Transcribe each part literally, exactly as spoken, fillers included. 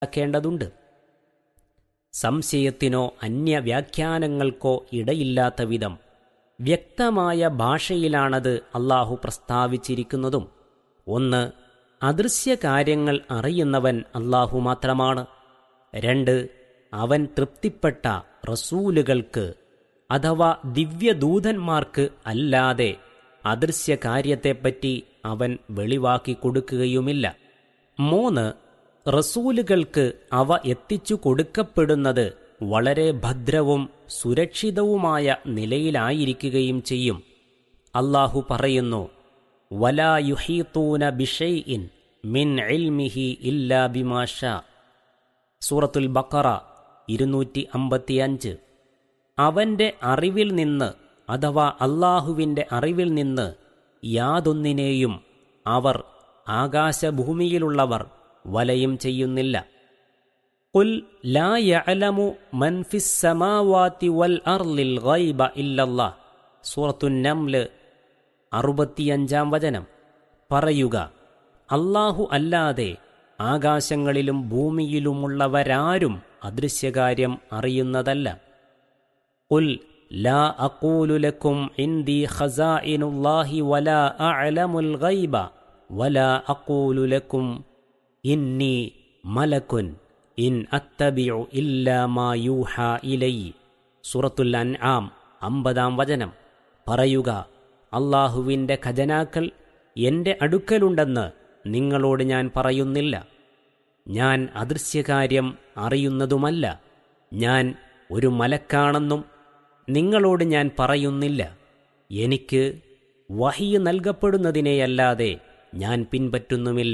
ക്കേണ്ടതുണ്ട്. സംശയത്തിനോ അന്യവ്യാഖ്യാനങ്ങൾക്കോ ഇടയില്ലാത്ത വിധം വ്യക്തമായ ഭാഷയിലാണത് അല്ലാഹു പ്രസ്താവിച്ചിരിക്കുന്നതും. ഒന്ന്, അദൃശ്യകാര്യങ്ങൾ അറിയുന്നവൻ അല്ലാഹു മാത്രമാണ്. രണ്ട്, അവൻ തൃപ്തിപ്പെട്ട റസൂലുകൾക്ക് അഥവാ ദിവ്യദൂതന്മാർക്ക് അല്ലാതെ അദൃശ്യകാര്യത്തെപ്പറ്റി അവൻ വെളിവാക്കി കൊടുക്കുകയുമില്ല. മൂന്ന്, റസൂലുകൾക്ക് അവ എത്തിച്ചു കൊടുക്കപ്പെടുന്നത് വളരെ ഭദ്രവും സുരക്ഷിതവുമായ നിലയിലായിരിക്കുകയും ചെയ്യും. അല്ലാഹു പറയുന്നു, വലാ യുഹീതൂന ബിശൈഇൻ മിൻ ഇൽമിഹി ഇല്ലാ ബിമാ ശാ. സൂറത്തുൽ ബഖറ ഇരുന്നൂറ്റി അമ്പത്തിയഞ്ച്. അവന്റെ അറിവിൽ നിന്ന് അഥവാ അല്ലാഹുവിൻ്റെ അറിവിൽ നിന്ന് യാതൊന്നിനെയും അവർ ആകാശഭൂമിയിലുള്ളവർ വലയം ചെയ്യുന്നില്ല. ഖുൽ ലാ യഅലമു മൻ ഫിസ് സമാവാതി വൽ അർളിൽ ഗൈബ ഇല്ലല്ലാഹ്. സൂറത്തുൻ നംല് അറുപത്തിയഞ്ചാം വചനം. പറയുക, അല്ലാഹു അല്ലാതെ ആകാശങ്ങളിലും ഭൂമിയിലുമുള്ളവരാരും അദൃശ്യകാര്യം അറിയുന്നതല്ല. ഖുൽ ലാ അഖൂലു ലക്കും ഇൻദി ഖസാഇനുല്ലാഹി വലാ അഅലമുൽ ഗൈബ വലാ അഖൂലു ലക്കും ഇന്നി മലക്കുൻ ഇൻ അത്തബിഉ ഇല്ലാ മാ യൂഹാ ഇലൈ. സൂറത്തുൽ അൻആം അമ്പതാം വചനം. പറയുക, അല്ലാഹുവിൻ്റെ ഖജനാക്കൾ എൻ്റെ അടുക്കലുണ്ടെന്ന് നിങ്ങളോട് ഞാൻ പറയുന്നില്ല. ഞാൻ അദൃശ്യകാര്യം അറിയുന്നതുമല്ല. ഞാൻ ഒരു മലക്കാണെന്നും നിങ്ങളോട് ഞാൻ പറയുന്നില്ല. എനിക്ക് വഹ്യ് നൽകപ്പെടുന്നതിനെയല്ലാതെ ഞാൻ പിൻപറ്റുന്നുമില്ല.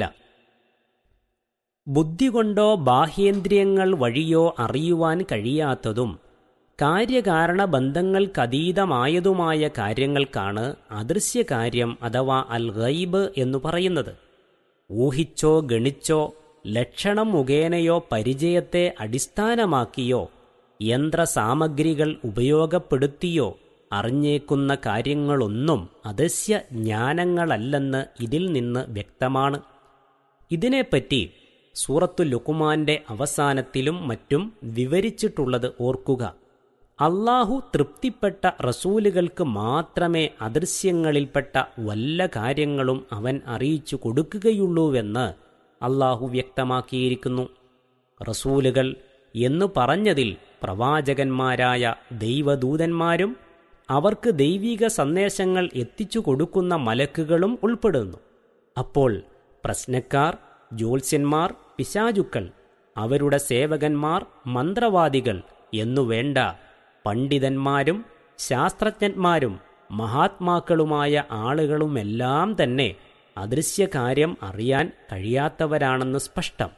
ബുദ്ധി കൊണ്ടോ ബാഹ്യേന്ദ്രിയങ്ങൾ വഴിയോ അറിയുവാൻ കഴിയാത്തതും കാര്യകാരണ ബന്ധങ്ങൾക്കതീതമായതുമായ കാര്യങ്ങൾക്കാണ് അദൃശ്യകാര്യം അഥവാ അൽ ഗൈബ് എന്നു പറയുന്നത്. ഊഹിച്ചോ ഗണിച്ചോ ലക്ഷണം മുഖേനയോ പരിചയത്തെ അടിസ്ഥാനമാക്കിയോ യന്ത്രസാമഗ്രികൾ ഉപയോഗപ്പെടുത്തിയോ അറിഞ്ഞേക്കുന്ന കാര്യങ്ങളൊന്നും അദൃശ്യ ജ്ഞാനങ്ങളല്ലെന്ന് ഇതിൽ നിന്ന് വ്യക്തമാണ്. ഇതിനെപ്പറ്റി സൂറത്തു ലുഖ്മാന്റെ അവസാനത്തിലും മറ്റും വിവരിച്ചിട്ടുള്ളത് ഓർക്കുക. അല്ലാഹു തൃപ്തിപ്പെട്ട റസൂലുകൾക്ക് മാത്രമേ അദൃശ്യങ്ങളിൽപ്പെട്ട വല്ല കാര്യങ്ങളും അവൻ അറിയിച്ചു കൊടുക്കുകയുള്ളൂവെന്ന് അല്ലാഹു വ്യക്തമാക്കിയിരിക്കുന്നു. റസൂലുകൾ എന്നു പറഞ്ഞതിൽ പ്രവാചകന്മാരായ ദൈവദൂതന്മാരും അവർക്ക് ദൈവിക സന്ദേശങ്ങൾ എത്തിച്ചു കൊടുക്കുന്ന മലക്കുകളും ഉൾപ്പെടുന്നു. അപ്പോൾ പ്രശ്നക്കാർ, ജ്യോത്സ്യന്മാർ, പിശാചുക്കൾ, അവരുടെ സേവകന്മാർ, മന്ത്രവാദികൾ എന്നുവേണ്ട പണ്ഡിതന്മാരും ശാസ്ത്രജ്ഞന്മാരും മഹാത്മാക്കളുമായ ആളുകളുമെല്ലാം തന്നെ അദൃശ്യകാര്യം അറിയാൻ കഴിയാത്തവരാണെന്ന് സ്പഷ്ടം.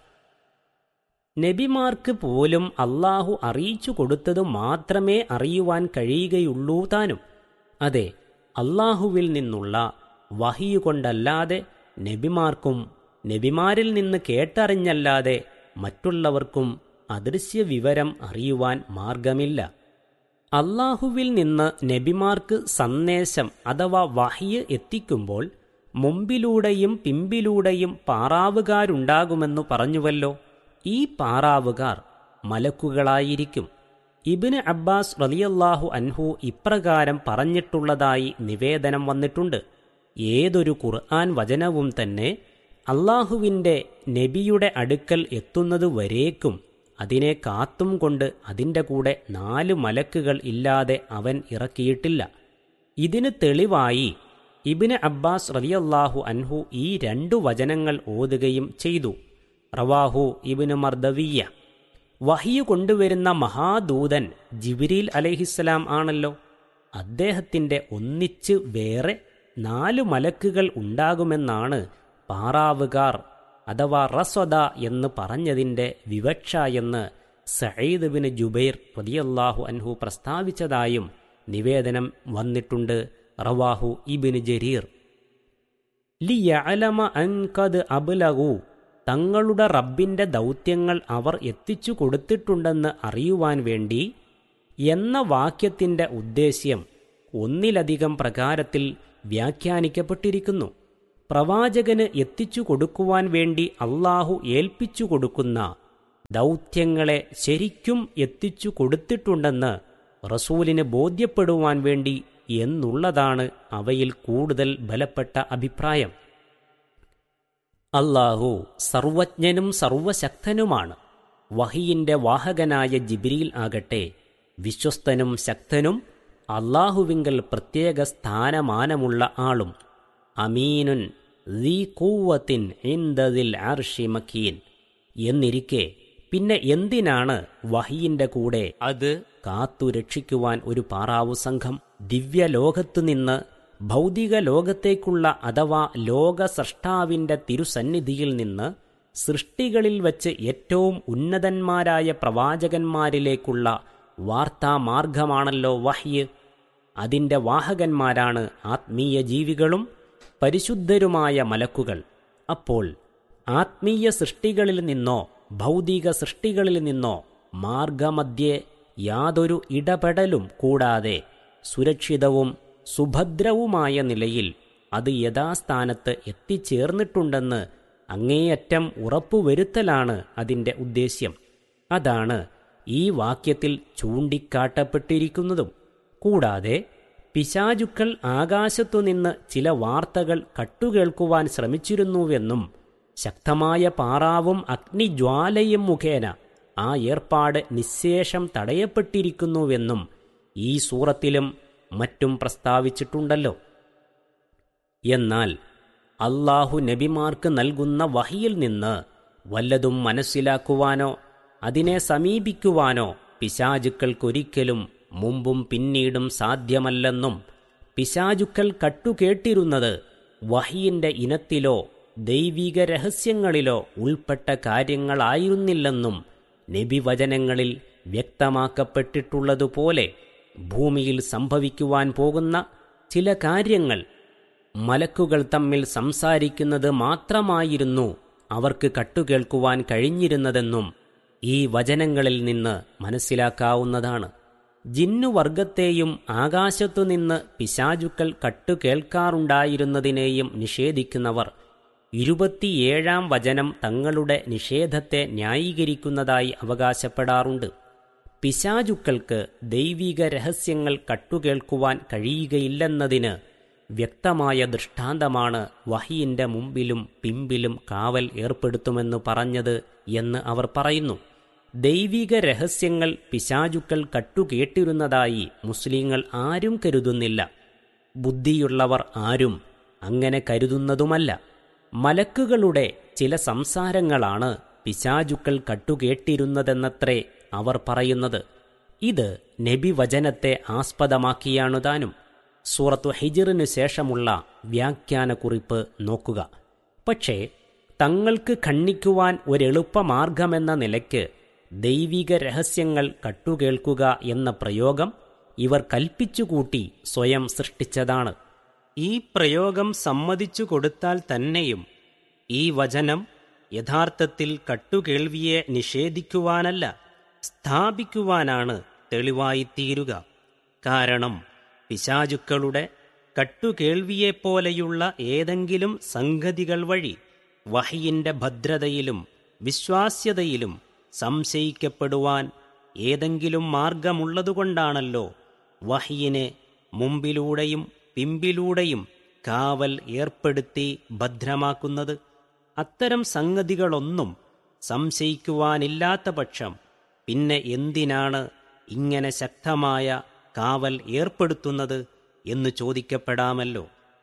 നബിമാർക്ക് പോലും അല്ലാഹു അറിയിച്ചു കൊടുത്തത് മാത്രമേ അറിയുവാൻ കഴിയുകയുള്ളൂ താനും. അതെ, അല്ലാഹുവിൽ നിന്നുള്ള വഹ്യ് കൊണ്ടല്ലാതെ നബിമാർക്കും നബിമാരിൽ നിന്ന് കേട്ടറിഞ്ഞല്ലാതെ മറ്റുള്ളവർക്കും അദൃശ്യ വിവരം അറിയുവാൻ മാർഗമില്ല. അല്ലാഹുവിൽ നിന്ന് നബിമാർക്ക് സന്ദേശം അഥവാ വഹ്യ് എത്തിക്കുമ്പോൾ മുമ്പിലൂടെയും പിമ്പിലൂടെയും പാറാവുകാരുണ്ടാകുമെന്നു പറഞ്ഞുവല്ലോ. ഈ പാറാവുകാർ മലക്കുകളായിരിക്കും. ഇബ്നു അബ്ബാസ് റളിയല്ലാഹു അൻഹു ഇപ്രകാരം പറഞ്ഞിട്ടുള്ളതായി നിവേദനം വന്നിട്ടുണ്ട്. ഏതൊരു ഖുർആൻ വചനവും തന്നെ അല്ലാഹുവിൻ്റെ നബിയുടെ അടുക്കൽ എത്തുന്നതുവരേക്കും അതിനെ കാത്തും കൊണ്ട് അതിൻ്റെ കൂടെ നാല് മലക്കുകൾ ഇല്ലാതെ അവൻ ഇറക്കിയിട്ടില്ല. ഇതിന് തെളിവായി ഇബ്നു അബ്ബാസ് റളിയല്ലാഹു അൻഹു ഈ രണ്ടു വചനങ്ങൾ ഓതുകയും ചെയ്തു. റവാഹു ഇബ്നു മർദവിയ്യ. വഹ്യ് കൊണ്ടുവരുന്ന മഹാദൂതൻ ജിബ്രീൽ അലൈഹിസ്സലാം ആണല്ലോ. അദ്ദേഹത്തിൻ്റെ ഒന്നിച്ച് വേറെ നാലു മലക്കുകൾ ഉണ്ടാകുമെന്നാണ് പാറാവുകാർ അഥവാ റസ്വദ എന്ന് പറഞ്ഞതിൻ്റെ വിവക്ഷ എന്ന് സഈദ് ബിൻ ജുബൈർ റളിയല്ലാഹു അൻഹു പ്രസ്താവിച്ചതായും നിവേദനം വന്നിട്ടുണ്ട്. റവാഹു ഇബ്നു ജരീർ. ലിയഅലമ അൻ ഖദ് അബ്ലഗു, തങ്ങളുടെ റബ്ബിൻ്റെ ദൗത്യങ്ങൾ അവർ എത്തിച്ചു കൊടുത്തിട്ടുണ്ടെന്ന് അറിയുവാൻ വേണ്ടി എന്ന വാക്യത്തിൻ്റെ ഉദ്ദേശ്യം ഒന്നിലധികം പ്രകാരത്തിൽ വ്യാഖ്യാനിക്കപ്പെട്ടിരിക്കുന്നു. പ്രവാചകന് എത്തിച്ചു കൊടുക്കുവാൻ വേണ്ടി അല്ലാഹു ഏൽപ്പിച്ചു കൊടുക്കുന്ന ദൗത്യങ്ങളെ ശരിക്കും എത്തിച്ചു കൊടുത്തിട്ടുണ്ടെന്ന് റസൂലിന് ബോധ്യപ്പെടുവാൻ വേണ്ടി എന്നുള്ളതാണ് അവയിൽ കൂടുതൽ ബലപ്പെട്ട അഭിപ്രായം. അല്ലാഹു സർവജ്ഞനും സർവശക്തനുമാണ്. വഹിയിന്റെ വാഹകനായ ജിബ്രീൽ ആകട്ടെ വിശ്വസ്തനും ശക്തനും അല്ലാഹുവിങ്കൽ പ്രത്യേക സ്ഥാനമാനമുള്ള ആളും. അമീനുൻ ദീ ഖുവ്വത്തിൻ ഇൻദദിൽ അർശി മക്കീൻ എന്നിരിക്കെ പിന്നെ എന്തിനാണ് വഹിയിന്റെ കൂടെ അത് കാത്തു രക്ഷിക്കുവാൻ ഒരു പാറാവു സംഘം? ദിവ്യലോകത്തുനിന്ന് ഭൗതിക ലോകത്തേക്കുള്ള അഥവാ ലോകസ്രഷ്ടാവിന്റെ തിരുസന്നിധിയിൽ നിന്ന് സൃഷ്ടികളിൽ വച്ച് ഏറ്റവും ഉന്നതന്മാരായ പ്രവാചകന്മാരിലേക്കുള്ള വാർത്താമാർഗമാണല്ലോ വഹ്യ്. അതിന്റെ വാഹകന്മാരാണ് ആത്മീയ ജീവികളും പരിശുദ്ധരുമായ മലക്കുകൾ. അപ്പോൾ ആത്മീയ സൃഷ്ടികളിൽ നിന്നോ ഭൗതിക സൃഷ്ടികളിൽ നിന്നോ മാർഗമധ്യേ യാതൊരു ഇടപെടലും കൂടാതെ സുരക്ഷിതവും സുഭദ്രവുമായ നിലയിൽ അത് യഥാസ്ഥാനത്ത് എത്തിച്ചേർന്നിട്ടുണ്ടെന്ന് അങ്ങേയറ്റം ഉറപ്പുവരുത്തലാണ് അതിൻ്റെ ഉദ്ദേശ്യം. അതാണ് ഈ വാക്യത്തിൽ ചൂണ്ടിക്കാട്ടപ്പെട്ടിരിക്കുന്നതും. കൂടാതെ പിശാചുക്കൾ ആകാശത്തുനിന്ന് ചില വാർത്തകൾ കട്ടുകേൾക്കുവാൻ ശ്രമിച്ചിരുന്നുവെന്നും ശക്തമായ പാറാവും അഗ്നിജ്വാലയും മുഖേന ആ ഏർപ്പാട് നിശ്ശേഷം തടയപ്പെട്ടിരിക്കുന്നുവെന്നും ഈ സൂറത്തിലും മറ്റും പ്രസ്താവിച്ചിട്ടുണ്ടല്ലോ. എന്നാൽ അല്ലാഹു നബിമാർക്ക് നൽകുന്ന വഹിയിൽ നിന്ന് വല്ലതും മനസ്സിലാക്കുവാനോ അതിനെ സമീപിക്കുവാനോ പിശാചുക്കൾക്കൊരിക്കലും മുമ്പും പിന്നീടും സാധ്യമല്ലെന്നും പിശാചുക്കൾ കട്ടുകേട്ടിരുന്നത് വഹിയിന്റെ ഇനത്തിലോ ദൈവിക രഹസ്യങ്ങളിലോ ഉൾപ്പെട്ട കാര്യങ്ങളായിരുന്നില്ലെന്നും നബിവചനങ്ങളിൽ വ്യക്തമാക്കപ്പെട്ടിട്ടുള്ളതുപോലെ ഭൂമിയിൽ സംഭവിക്കുവാൻ പോകുന്ന ചില കാര്യങ്ങൾ മലക്കുകൾ തമ്മിൽ സംസാരിക്കുന്നത് മാത്രമായിരുന്നു അവർക്ക് കട്ടുകേൾക്കുവാൻ കഴിഞ്ഞിരുന്നതെന്നും ഈ വചനങ്ങളിൽ നിന്ന് മനസ്സിലാക്കാവുന്നതാണ്. ജിന്നുവർഗത്തെയും ആകാശത്തുനിന്ന് പിശാചുക്കൾ കട്ടുകേൾക്കാറുണ്ടായിരുന്നതിനെയും നിഷേധിക്കുന്നവർ ഇരുപത്തിയേഴാം വചനം തങ്ങളുടെ നിഷേധത്തെ ന്യായീകരിക്കുന്നതായി അവകാശപ്പെടാറുണ്ട്. പിശാചുക്കൾക്ക് ദൈവിക രഹസ്യങ്ങൾ കട്ടുകേൾക്കുവാൻ കഴിയുകയില്ലെന്നതിന് വ്യക്തമായ ദൃഷ്ടാന്തമാണ് വഹിയിന്റെ മുമ്പിലും പിമ്പിലും കാവൽ ഏർപ്പെടുത്തുമെന്ന് പറഞ്ഞത് എന്ന് അവർ പറയുന്നു. ദൈവിക രഹസ്യങ്ങൾ പിശാചുക്കൾ കട്ടുകേട്ടിരുന്നതായി മുസ്ലിങ്ങൾ ആരും കരുതുന്നില്ല. ബുദ്ധിയുള്ളവർ ആരും അങ്ങനെ കരുതുന്നതുമല്ല. മലക്കുകളുടെ ചില സംസാരങ്ങളാണ് പിശാചുക്കൾ കട്ടുകേട്ടിരുന്നതെന്നത്രേ അവർ പറയുന്നത്. ഇത് നബിവചനത്തെ ആസ്പദമാക്കിയാണു താനും. സൂറത്തു ഹിജ്റിനു ശേഷമുള്ള വ്യാഖ്യാനക്കുറിപ്പ് നോക്കുക. പക്ഷേ തങ്ങൾക്ക് ഖണ്ഡിക്കുവാൻ ഒരെളുപ്പമാർഗമെന്ന നിലയ്ക്ക് ദൈവിക രഹസ്യങ്ങൾ കട്ടുകേൾക്കുക എന്ന പ്രയോഗം ഇവർ കൽപ്പിച്ചുകൂട്ടി സ്വയം സൃഷ്ടിച്ചതാണ്. ഈ പ്രയോഗം സമ്മതിച്ചു കൊടുത്താൽ തന്നെയും ഈ വചനം യഥാർത്ഥത്തിൽ കട്ടുകേൾവിയെ നിഷേധിക്കുവാനല്ല, സ്ഥാപിക്കുവാനാണ് തെളിവായിത്തീരുക. കാരണം പിശാചുക്കളുടെ കട്ടുകേൾവിയെപ്പോലെയുള്ള ഏതെങ്കിലും സംഗതികൾ വഴി വഹിയിന്റെ ഭദ്രതയിലും വിശ്വാസ്യതയിലും സംശയിക്കപ്പെടുവാൻ ഏതെങ്കിലും മാർഗമുള്ളതുകൊണ്ടാണല്ലോ വഹിയിനെ മുമ്പിലൂടെയും പിമ്പിലൂടെയും കാവൽ ഏർപ്പെടുത്തി ഭദ്രമാക്കുന്നത്. അത്തരം സംഗതികളൊന്നും സംശയിക്കുവാനില്ലാത്ത പക്ഷം പിന്നെ എന്തിനാണ് ഇങ്ങനെ ശക്തമായ കാവൽ ഏർപ്പെടുത്തുന്നത് എന്ന് ചോദിക്കപ്പെടാമല്ലോ.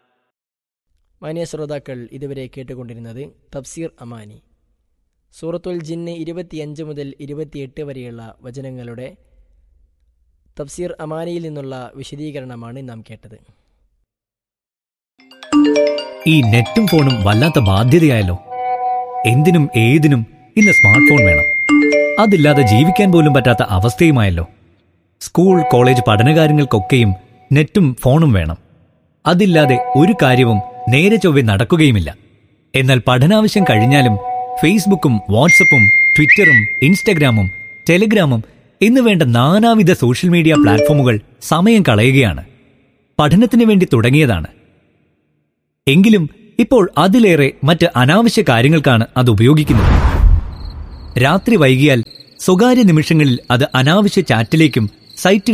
മാന്യ ശ്രോതാക്കൾ ഇതുവരെ കേട്ടുകൊണ്ടിരുന്നത് തഫ്സീർ അമാനി. സൂറത്തുൽ ജിന്ന് ഇരുപത്തിയഞ്ച് മുതൽ ഇരുപത്തിയെട്ട് വരെയുള്ള വചനങ്ങളുടെ തഫ്സീർ അമാനിയിൽ നിന്നുള്ള വിശദീകരണമാണ് നാം കേട്ടത്. ഈ നെറ്റും ഫോണും വല്ലാത്ത ബാധ്യതയായല്ലോ. എന്തിനും ഏതിനും ഇന്ന് സ്മാർട്ട് ഫോൺ വേണം. അതില്ലാതെ ജീവിക്കാൻ പോലും പറ്റാത്ത അവസ്ഥയുമായല്ലോ. സ്കൂൾ കോളേജ് പഠനകാര്യങ്ങൾക്കൊക്കെയും നെറ്റും ഫോണും വേണം. അതില്ലാതെ ഒരു കാര്യവും നേരെ ചൊവ്വെ നടക്കുകയുമില്ല. എന്നാൽ പഠനാവശ്യം കഴിഞ്ഞാലും ഫേസ്ബുക്കും വാട്സപ്പും ട്വിറ്ററും ഇൻസ്റ്റഗ്രാമും ടെലിഗ്രാമും എന്ന് വേണ്ട നാനാവിധ സോഷ്യൽ മീഡിയ പ്ലാറ്റ്ഫോമുകൾ സമയം കളയുകയാണ്. പഠനത്തിന് വേണ്ടി തുടങ്ങിയതാണ്. എങ്കിലും ഇപ്പോൾ അതിലേറെ മറ്റ് അനാവശ്യ കാര്യങ്ങൾക്കാണ് അത് ഉപയോഗിക്കുന്നത്. രാത്രി വൈകിയാൽ സ്വകാര്യ നിമിഷങ്ങളിൽ അത് അനാവശ്യ ചാറ്റിലേക്കും സൈറ്റുകൾ